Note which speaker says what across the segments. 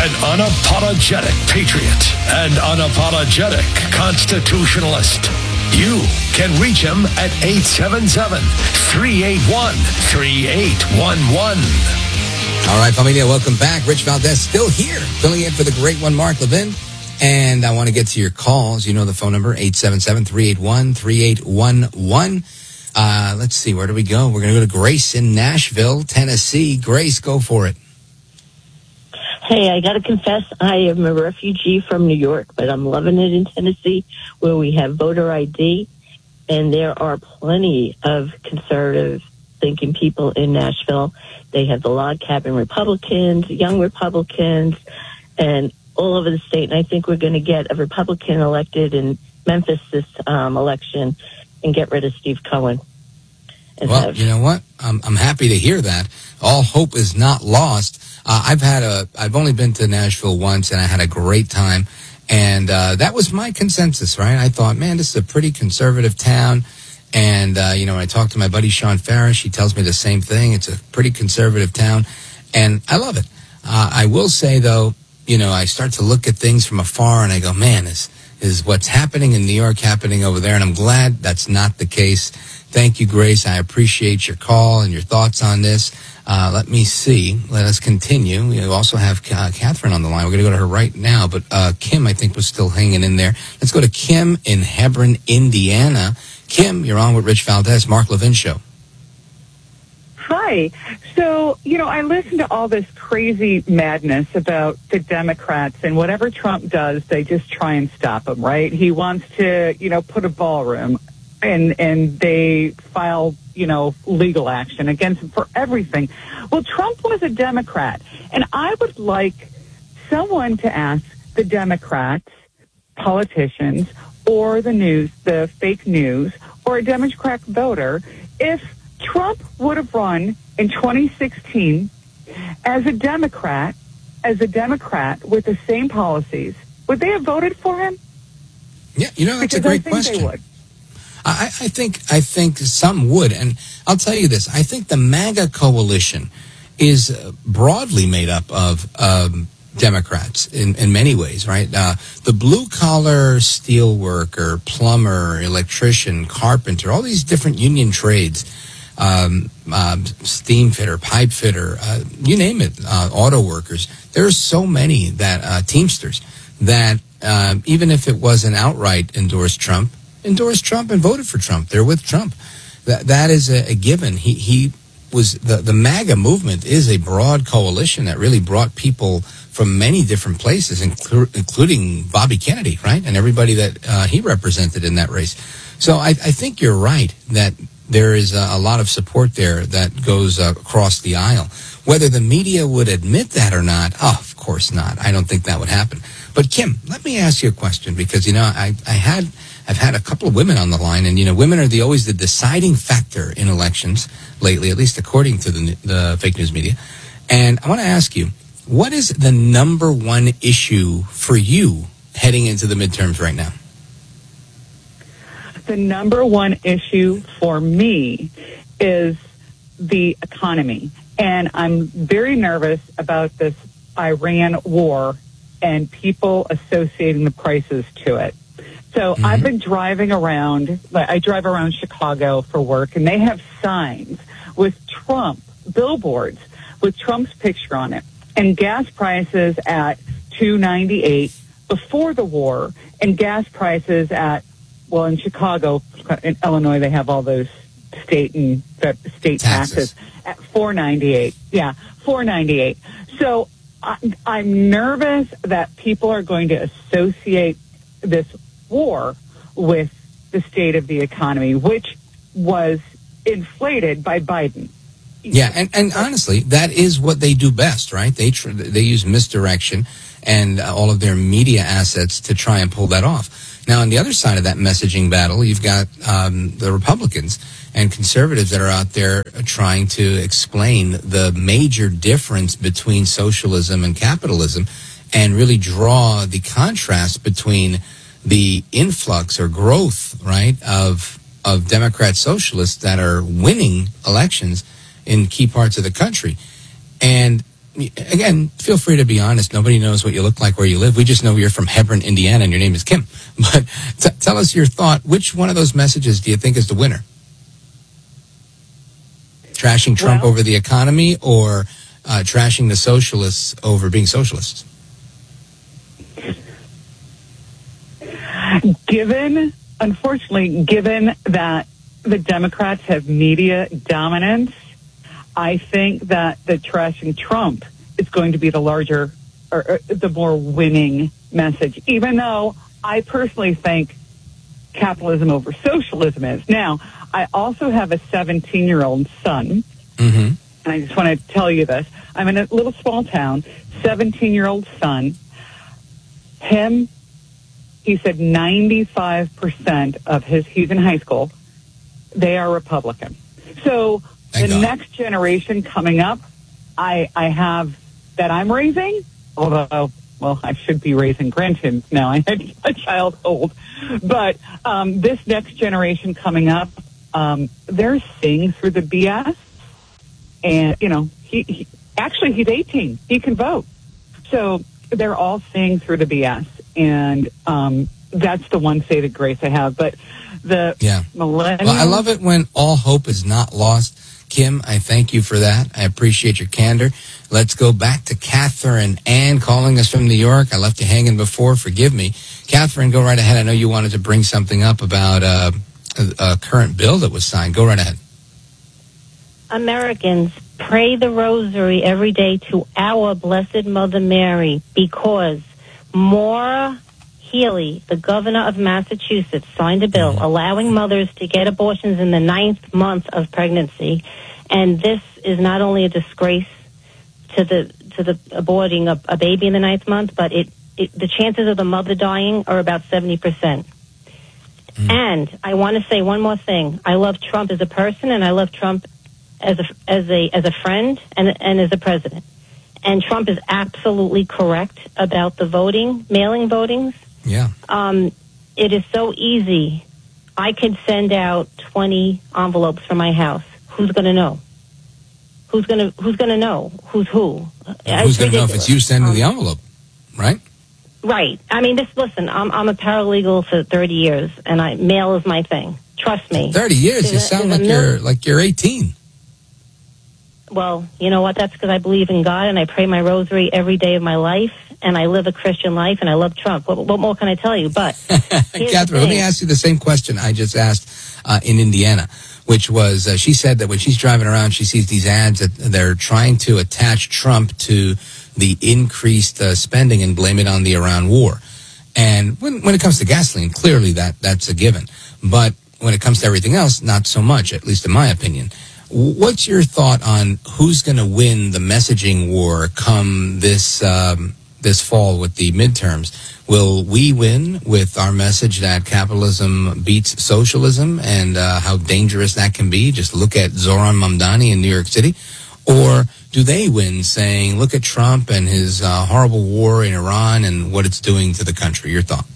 Speaker 1: An unapologetic patriot and unapologetic constitutionalist. You can reach him at 877-381-3811.
Speaker 2: All right, familia, welcome back. Rich Valdez still here, filling in for the great one, Mark Levin. And I want to get to your calls. You know the phone number, 877-381-3811. Let's see, where do we go? We're going to go to Grace in Nashville, Tennessee. Grace, go for it.
Speaker 3: Hey, I got to confess, I am a refugee from New York, but I'm loving it in Tennessee, where we have voter ID, and there are plenty of conservative-thinking people in Nashville. They have the log cabin Republicans, young Republicans, and all over the state, and I think we're going to get a Republican elected in Memphis this election and get rid of Steve Cohen.
Speaker 2: Well, you know what? I'm happy to hear that. All hope is not lost. I've only been to Nashville once, and I had a great time, and that was my consensus, right? I thought, man, this is a pretty conservative town, and when I talked to my buddy Sean Farish, he tells me the same thing. It's a pretty conservative town, and I love it. I will say, though, I start to look at things from afar, and I go, man, is what's happening in New York happening over there? And I'm glad that's not the case. Thank you, Grace. I appreciate your call and your thoughts on this. Let me see. Let us continue. We also have Catherine on the line. We're going to go to her right now, but Kim, I think, was still hanging in there. Let's go to Kim in Hebron, Indiana. Kim, you're on with Rich Valdez, Mark Levin Show.
Speaker 4: Hi. So, I listen to all this crazy madness about the Democrats, and whatever Trump does, they just try and stop him, right? He wants to, put a ballroom, and they file, legal action against him for everything. Well, Trump was a Democrat, and I would like someone to ask the Democrats, politicians, or the fake news, or a Democrat voter, if Trump would have run in 2016 as a Democrat with the same policies, would they have voted for him?
Speaker 2: Yeah, that's a great question.
Speaker 4: They would.
Speaker 2: I think some would, and I'll tell you this. I think the MAGA coalition is broadly made up of Democrats in many ways, right? The blue-collar steel worker, plumber, electrician, carpenter, all these different union trades, steam fitter, pipe fitter, you name it, auto workers. There are so many that Teamsters that even if it wasn't outright endorsed Trump and voted for Trump. They're with Trump. That is a given. He was the MAGA movement is a broad coalition that really brought people from many different places, including Bobby Kennedy, right, and everybody that he represented in that race. So I think you're right that there is a lot of support there that goes across the aisle. Whether the media would admit that or not, of course not. I don't think that would happen. But Kim, let me ask you a question, because I've had a couple of women on the line, and women are always the deciding factor in elections lately, at least according to the fake news media. And I want to ask you, what is the number one issue for you heading into the midterms right now?
Speaker 4: The number one issue for me is the economy. And I'm very nervous about this Iran war and people associating the prices to it. So I've been driving around. I drive around Chicago for work, and they have signs with Trump, billboards with Trump's picture on it, and gas prices at $2.98 before the war, and gas prices at, well, in Chicago, in Illinois, they have all those state taxes at $4.98. Yeah, $4.98. So I'm nervous that people are going to associate this war with the state of the economy, which was inflated by Biden.
Speaker 2: Yeah, and honestly, that is what they do best, right? They use misdirection and all of their media assets to try and pull that off. Now, on the other side of that messaging battle, you've got the Republicans and conservatives that are out there trying to explain the major difference between socialism and capitalism, and really draw the contrast between the influx or growth, right, of Democrat socialists that are winning elections in key parts of the country. And again, feel free to be honest. Nobody knows what you look like where you live. We just know you're from Hebron, Indiana, and your name is Kim. But tell us your thought. Which one of those messages do you think is the winner? Trashing Trump over the economy, or trashing the socialists over being socialists?
Speaker 4: Unfortunately, given that the Democrats have media dominance, I think that the trashing Trump is going to be the larger or the more winning message, even though I personally think capitalism over socialism is. Now, I also have a 17-year-old son, and I just want to tell you this. I'm in a little small town, 17-year-old son. He said 95% of he's in high school, they are Republican. So next generation coming up, I have that I'm raising, although, well, I should be raising grandkids now. I had a child old. But this next generation coming up, they're seeing through the BS. And, you know, he's 18. He can vote. So they're all seeing through the BS. And that's the one saving grace I have. But the millennials...
Speaker 2: Well, I love it when all hope is not lost. Kim, I thank you for that. I appreciate your candor. Let's go back to Catherine Ann calling us from New York. I left you hanging before. Forgive me. Catherine, go right ahead. I know you wanted to bring something up about a current bill that was signed. Go right ahead.
Speaker 3: Americans, pray the rosary every day to our Blessed Mother Mary, because Maura Healey, the governor of Massachusetts, signed a bill allowing mothers to get abortions in the 9th month of pregnancy. And this is not only a disgrace to the aborting a baby in the 9th month, but the chances of the mother dying are about 70%. And I want to say one more thing. I love Trump as a person, and I love Trump as a friend and as a president. And Trump is absolutely correct about the mailing votings.
Speaker 2: Yeah.
Speaker 3: It is so easy. I could send out 20 envelopes from my house. Who's going to know? Who's going to know who's who?
Speaker 2: Who's going to know if it's you sending the envelope, right?
Speaker 3: Right. I mean, listen, I'm a paralegal for 30 years, and mail is my thing. Trust me.
Speaker 2: 30 years? You sound like you're 18.
Speaker 3: Well, you know what? That's because I believe in God, and I pray my rosary every day of my life, and I live a Christian life, and I love Trump. What more can I tell you? But
Speaker 2: Catherine, let me ask you the same question I just asked in Indiana, which was she said that when she's driving around, she sees these ads that they're trying to attach Trump to the increased spending and blame it on the Iran war. And when it comes to gasoline, clearly that's a given. But when it comes to everything else, not so much, at least in my opinion. What's your thought on who's going to win the messaging war come this fall with the midterms? Will we win with our message that capitalism beats socialism and how dangerous that can be? Just look at Zohran Mamdani in New York City. Or do they win saying, look at Trump and his horrible war in Iran and what it's doing to the country? Your thought?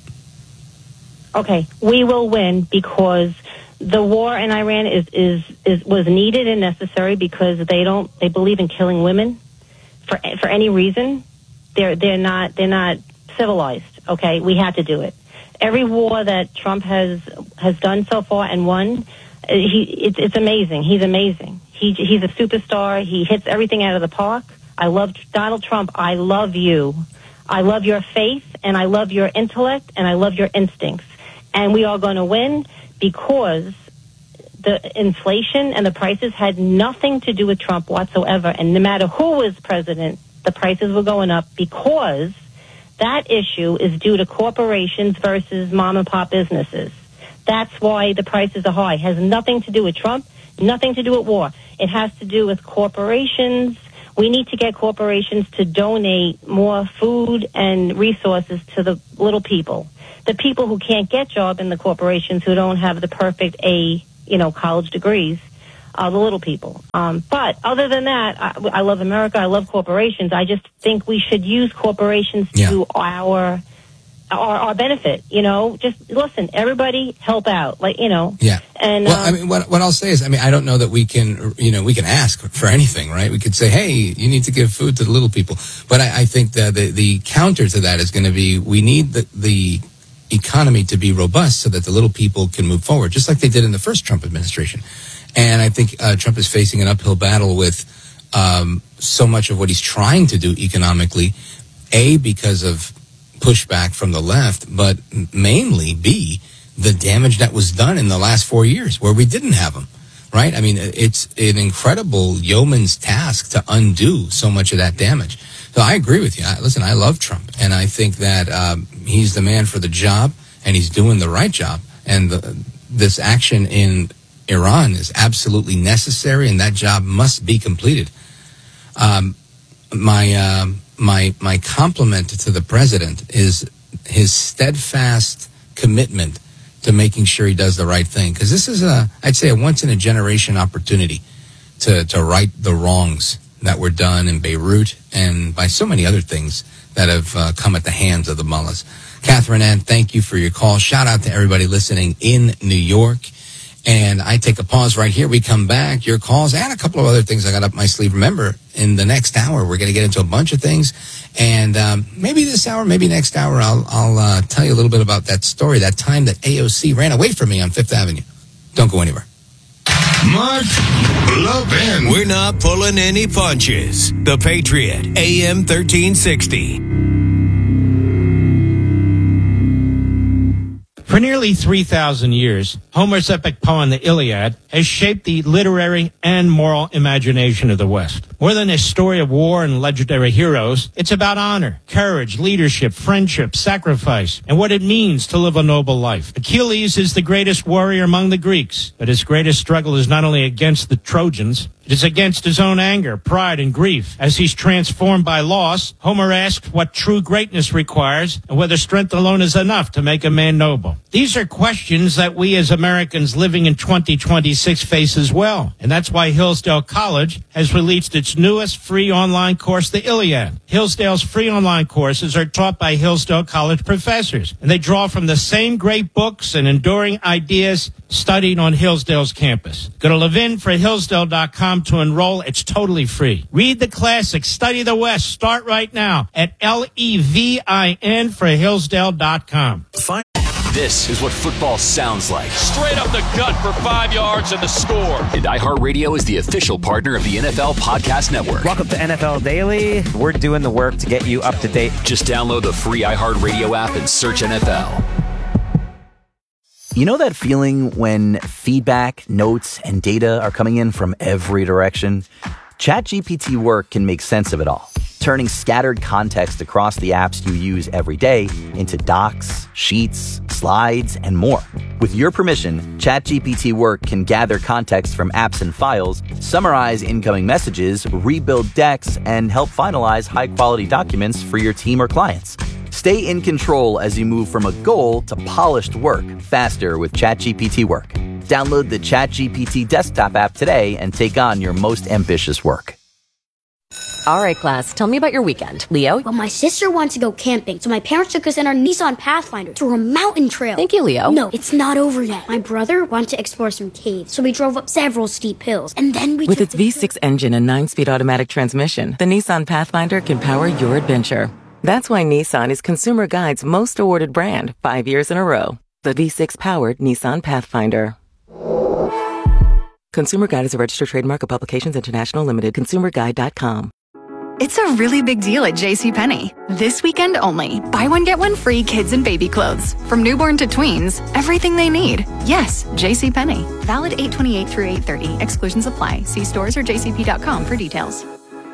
Speaker 3: Okay, we will win because the war in Iran was needed and necessary because they believe in killing women for any reason. They're not civilized. Okay, we had to do it. Every war that Trump has done so far and won, it's amazing. He's amazing. He's a superstar. He hits everything out of the park. I love Donald Trump. I love you. I love your faith, and I love your intellect, and I love your instincts. And we are going to win because the inflation and the prices had nothing to do with Trump whatsoever. And no matter who was president, the prices were going up because that issue is due to corporations versus mom and pop businesses. That's why the prices are high. It has nothing to do with Trump, nothing to do with war. It has to do with corporations. We need to get corporations to donate more food and resources to the little people. The people who can't get jobs in the corporations, who don't have the perfect college degrees, the little people. But other than that, I love America. I love corporations. I just think we should use corporations to our our benefit. Just listen, everybody help out,
Speaker 2: Yeah.
Speaker 3: And
Speaker 2: well, I mean, what I'll say is, I don't know that we can ask for anything, right? We could say, hey, you need to give food to the little people. But I think that the counter to that is going to be, we need the economy to be robust so that the little people can move forward, just like they did in the first Trump administration. And I think Trump is facing an uphill battle with so much of what he's trying to do economically, A, because of pushback from the left, but mainly, B, the damage that was done in the last 4 years where we didn't have him, right? I mean, it's an incredible yeoman's task to undo so much of that damage. So I agree with you. Listen, I love Trump, and I think that he's the man for the job, and he's doing the right job. And this action in Iran is absolutely necessary, and that job must be completed. My compliment to the president is his steadfast commitment to making sure he does the right thing. Because this is I'd say a once-in-a-generation opportunity to right the wrongs that were done in Beirut and by so many other things that have come at the hands of the mullahs. Catherine Ann, thank you for your call. Shout out to everybody listening in New York. And I take a pause right here. We come back, your calls, and a couple of other things I got up my sleeve. Remember, in the next hour, we're going to get into a bunch of things. And maybe this hour, maybe next hour, I'll tell you a little bit about that story, that time that AOC ran away from me on Fifth Avenue. Don't go anywhere.
Speaker 1: Mark Levin.
Speaker 5: We're not pulling any punches. The Patriot, AM 1360.
Speaker 6: For nearly 3,000 years, Homer's epic poem, The Iliad, has shaped the literary and moral imagination of the West. More than a story of war and legendary heroes, it's about honor, courage, leadership, friendship, sacrifice, and what it means to live a noble life. Achilles is the greatest warrior among the Greeks, but his greatest struggle is not only against the Trojans, it is against his own anger, pride, and grief. As he's transformed by loss, Homer asks what true greatness requires and whether strength alone is enough to make a man noble. These are questions that we as Americans living in 2026 face as well. And that's why Hillsdale College has released its newest free online course, The Iliad. Hillsdale's free online courses are taught by Hillsdale College professors, and they draw from the same great books and enduring ideas studied on Hillsdale's campus. Go to levinforhillsdale.com to enroll. It's totally free. Read the classics, study the West. Start right now at LEVIN for Hillsdale.com.
Speaker 7: This is what football sounds like.
Speaker 8: Straight up the gut for 5 yards and the score.
Speaker 7: And iHeartRadio is the official partner of the NFL Podcast Network.
Speaker 9: Welcome to NFL Daily. We're doing the work to get you up to date.
Speaker 7: Just download the free iHeartRadio app and search NFL.
Speaker 10: You know that feeling when feedback, notes, and data are coming in from every direction? ChatGPT Work can make sense of it all, turning scattered context across the apps you use every day into docs, sheets, slides, and more. With your permission, ChatGPT Work can gather context from apps and files, summarize incoming messages, rebuild decks, and help finalize high-quality documents for your team or clients. Stay in control as you move from a goal to polished work faster with ChatGPT Work. Download the ChatGPT desktop app today and take on your most ambitious work.
Speaker 11: All right, class, tell me about your weekend. Leo?
Speaker 12: Well, my sister wanted to go camping, so my parents took us in our Nissan Pathfinder to a mountain trail.
Speaker 11: Thank you, Leo.
Speaker 12: No, it's not over yet. My brother wanted to explore some caves, so we drove up several steep hills, and then we
Speaker 13: With its V6 engine and 9-speed automatic transmission, the Nissan Pathfinder can power your adventure. That's why Nissan is Consumer Guide's most awarded brand 5 years in a row. The V6-powered Nissan Pathfinder. Consumer Guide is a registered trademark of Publications International Limited. ConsumerGuide.com.
Speaker 14: It's a really big deal at JCPenney. This weekend only. Buy one, get one free kids and baby clothes. From newborn to tweens, everything they need. Yes, JCPenney. Valid 8/28 through 8/30. Exclusions apply. See stores or jcp.com for details.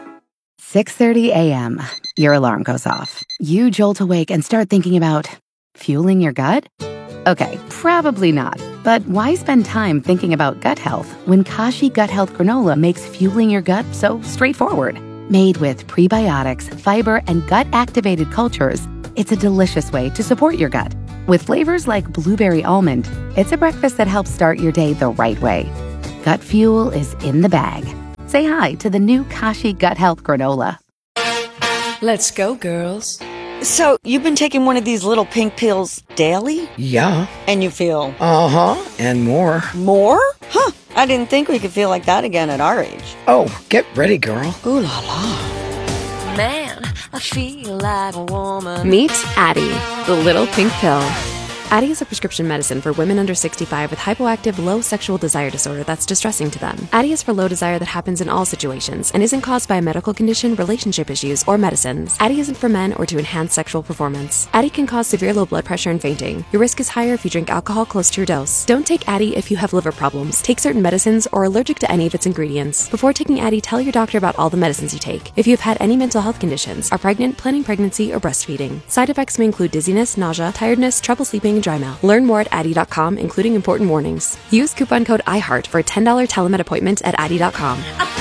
Speaker 15: 6:30 a.m. Your alarm goes off. You jolt awake and start thinking about fueling your gut? Okay, probably not. But why spend time thinking about gut health when Kashi Gut Health Granola makes fueling your gut so straightforward? Made with prebiotics, fiber, and gut-activated cultures, it's a delicious way to support your gut. With flavors like blueberry almond, it's a breakfast that helps start your day the right way. Gut fuel is in the bag. Say hi to the new Kashi Gut Health Granola.
Speaker 16: Let's go, girls. So, you've been taking one of these little pink pills daily?
Speaker 17: Yeah.
Speaker 16: And you feel?
Speaker 17: Uh-huh, and more.
Speaker 16: More? Huh, I didn't think we could feel like that again at our age.
Speaker 17: Oh, get ready, girl.
Speaker 16: Ooh la la.
Speaker 11: Man, I feel like a woman.
Speaker 18: Meet Addie, the little pink pill. Addie is a prescription medicine for women under 65 with hypoactive low sexual desire disorder that's distressing to them. Addie is for low desire that happens in all situations and isn't caused by a medical condition, relationship issues, or medicines. Addie isn't for men or to enhance sexual performance. Addie can cause severe low blood pressure and fainting. Your risk is higher if you drink alcohol close to your dose. Don't take Addie if you have liver problems, take certain medicines, or are allergic to any of its ingredients. Before taking Addie, tell your doctor about all the medicines you take. If you have had any mental health conditions, are pregnant, planning pregnancy, or breastfeeding. Side effects may include dizziness, nausea, tiredness, trouble sleeping, and dry mouth. Learn more at Addie.com, including important warnings. Use coupon code IHEART for a $10 telemed appointment at Addie.com.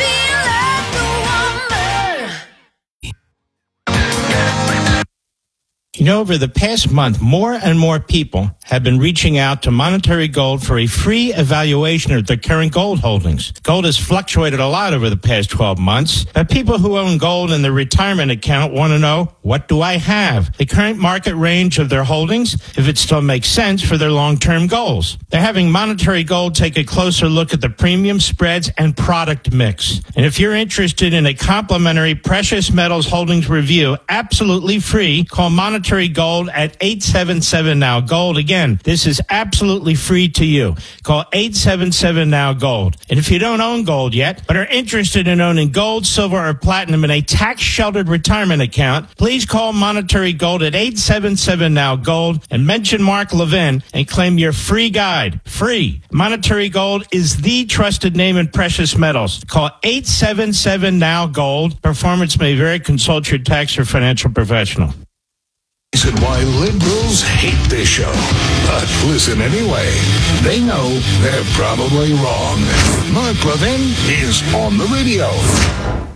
Speaker 6: You know, over the past month, more and more people have been reaching out to Monetary Gold for a free evaluation of their current gold holdings. Gold has fluctuated a lot over the past 12 months, but people who own gold in their retirement account want to know, what do I have? The current market range of their holdings, if it still makes sense for their long-term goals. They're having Monetary Gold take a closer look at the premium spreads and product mix. And if you're interested in a complimentary precious metals holdings review, absolutely free, call Monetary Gold at 877-NOW-GOLD. Again, this is absolutely free to you. Call 877-NOW-GOLD. And if you don't own gold yet, but are interested in owning gold, silver, or platinum in a tax-sheltered retirement account, please call Monetary Gold at 877-NOW-GOLD and mention Mark Levin and claim your free guide. Free. Monetary Gold is the trusted name in precious metals. Call 877-NOW-GOLD. Performance may vary. Consult your tax or financial professional.
Speaker 1: Reason why liberals hate this show. But listen anyway. They know they're probably wrong. Mark Levin is on the radio.